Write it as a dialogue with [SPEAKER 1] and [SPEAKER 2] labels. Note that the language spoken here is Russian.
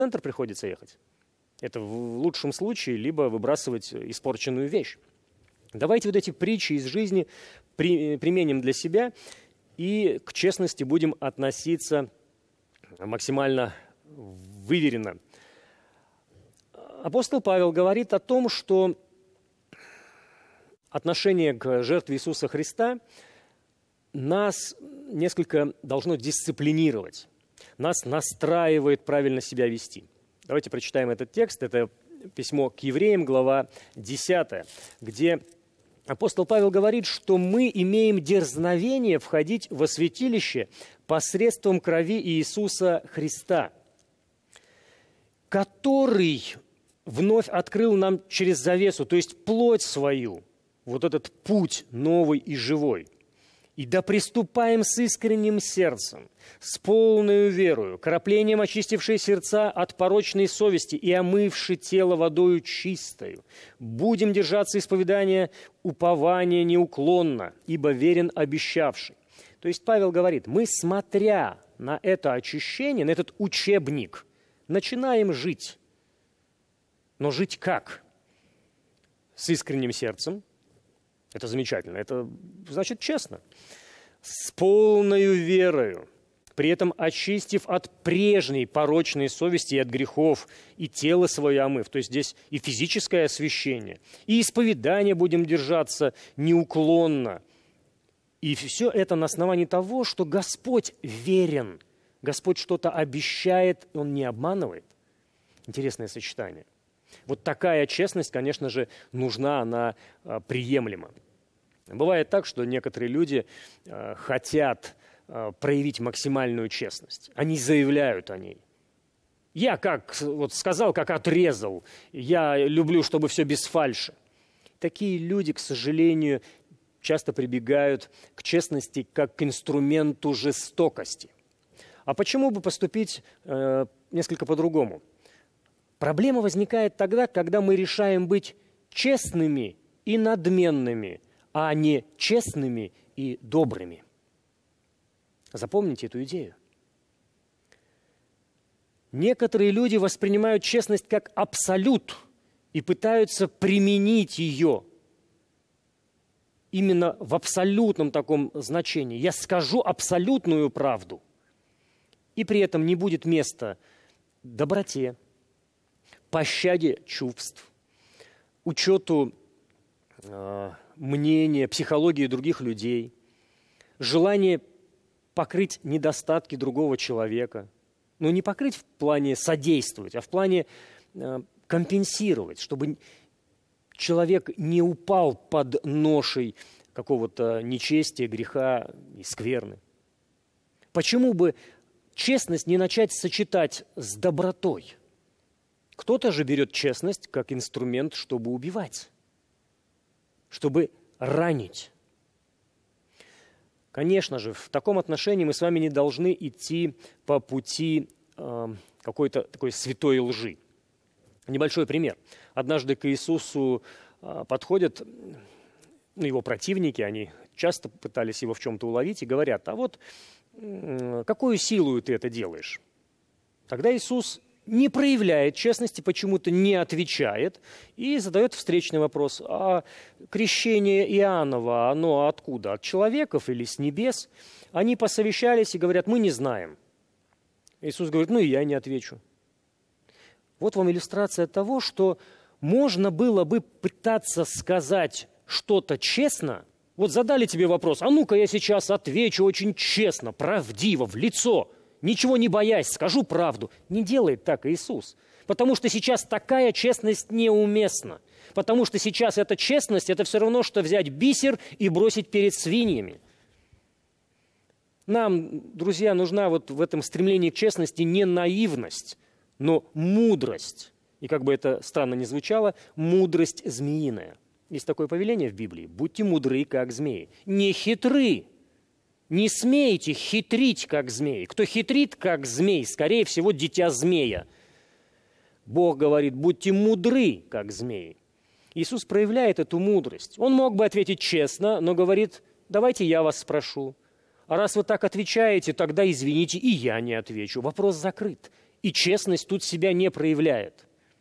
[SPEAKER 1] центр приходится ехать. Это в лучшем случае либо выбрасывать испорченную вещь. Давайте вот эти притчи из жизни применим для себя и к честности будем относиться максимально выверенно. Апостол Павел говорит о том, что отношение к жертве Иисуса Христа нас несколько должно дисциплинировать, нас настраивает правильно себя вести. Давайте прочитаем этот текст. Это письмо к евреям, глава 10, где апостол Павел говорит, что мы имеем дерзновение входить во святилище посредством крови Иисуса Христа, который вновь открыл нам через завесу, то есть плоть свою, вот этот путь новый и живой. И да приступаем с искренним сердцем, с полною верою, краплением очистившей сердца от порочной совести и омывши тело водою чистою. Будем держаться исповедания упования неуклонно, ибо верен обещавший. То есть Павел говорит, мы, смотря на это очищение, на этот учебник, начинаем жить. Но жить как? С искренним сердцем. Это замечательно, это значит честно. С полною верою, при этом очистив от прежней порочной совести и от грехов, и тело свое омыв. То есть здесь и физическое освящение, и исповедание будем держаться неуклонно. И все это на основании того, что Господь верен. Господь что-то обещает, Он не обманывает. Интересное сочетание. Вот такая честность, конечно же, нужна, она приемлема. Бывает так, что некоторые люди хотят проявить максимальную честность. Они заявляют о ней. Я как вот сказал, как отрезал. Я люблю, чтобы все без фальши. Такие люди, к сожалению, часто прибегают к честности как к инструменту жестокости. А почему бы поступить несколько по-другому? Проблема возникает тогда, когда мы решаем быть честными и надменными, а не честными и добрыми. Запомните эту идею. Некоторые люди воспринимают честность как абсолют и пытаются применить ее именно в абсолютном таком значении. Я скажу абсолютную правду, и при этом не будет места доброте, пощаде чувств, учету мнения, психологии других людей, желание покрыть недостатки другого человека. Но не покрыть в плане содействовать, а в плане компенсировать, чтобы человек не упал под ношей какого-то нечестия, греха и скверны. Почему бы честность не начать сочетать с добротой? Кто-то же берет честность как инструмент, чтобы убивать, чтобы ранить. Конечно же, в таком отношении мы с вами не должны идти по пути какой-то такой святой лжи. Небольшой пример. Однажды к Иисусу подходят его противники, они часто пытались его в чем-то уловить и говорят, а вот какую силу ты это делаешь? Тогда Иисус не проявляет честности, почему-то не отвечает и задает встречный вопрос. А крещение Иоаннова, оно откуда? От человеков или с небес? Они посовещались и говорят, мы не знаем. Иисус говорит, и я не отвечу. Вот вам иллюстрация того, что можно было бы пытаться сказать что-то честно. Вот задали тебе вопрос, а ну-ка я сейчас отвечу очень честно, правдиво, в лицо. Ничего не боясь, скажу правду. Не делает так Иисус. Потому что сейчас такая честность неуместна. Потому что сейчас эта честность, это все равно, что взять бисер и бросить перед свиньями. Нам, друзья, нужна вот в этом стремлении к честности не наивность, но мудрость. И как бы это странно ни звучало, мудрость змеиная. Есть такое повеление в Библии. Будьте мудры, как змеи. Не хитры. Не смейте хитрить, как змеи. Кто хитрит, как змей, скорее всего, дитя змея. Бог говорит, будьте мудры, как змеи. Иисус проявляет эту мудрость. Он мог бы ответить честно, но говорит, давайте я вас спрошу. А раз вы так отвечаете, тогда извините, и я не отвечу. Вопрос закрыт. И честность тут себя не проявляет.